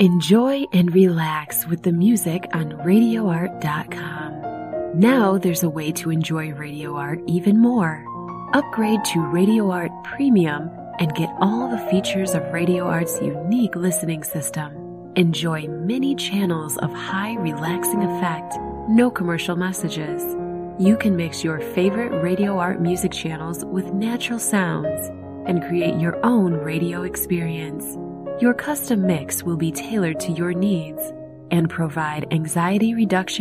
Enjoy and relax with the music on RadioArt.com. Now there's a way to enjoy Radio Art even more. Upgrade to Radio Art Premium and get all the features of Radio Art's unique listening system. Enjoy many channels of high relaxing effect, no commercial messages. You can mix your favorite Radio Art music channels with natural sounds and create your own radio experience. Your custom mix will be tailored to your needs and provide anxiety reduction